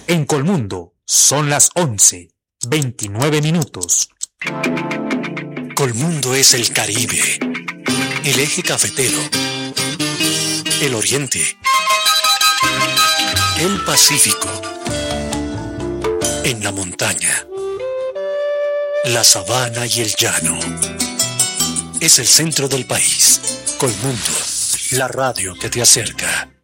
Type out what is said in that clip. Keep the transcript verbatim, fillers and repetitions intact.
En Colmundo son las once, veintinueve minutos. Colmundo es el Caribe, el eje cafetero, el Oriente, el Pacífico, en la montaña, la sabana y el llano. Es el centro del país. Colmundo, la radio que te acerca.